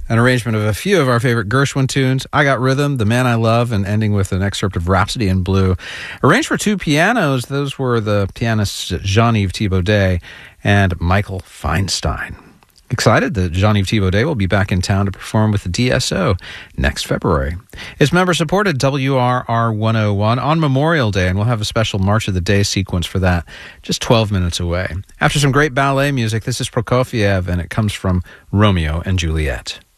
An arrangement of a few of our favorite Gershwin tunes, I Got Rhythm, The Man I Love, and ending with an excerpt of Rhapsody in Blue. Arranged for two pianos, those were the pianists Jean-Yves Thibaudet and Michael Feinstein. Excited that Jean-Yves Thibaudet will be back in town to perform with the DSO next February. It's member-supported WRR 101 on Memorial Day, and we'll have a special March of the Day sequence for that just 12 minutes away. After some great ballet music, this is Prokofiev, and it comes from Romeo and Juliet.